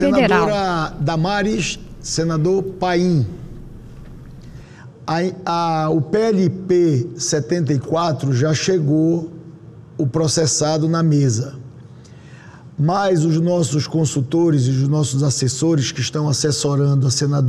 Federal. Senadora Damares, senador Paim. O PLP 74 já chegou o processado na mesa. Mas os nossos consultores e os nossos assessores que estão assessorando a senadora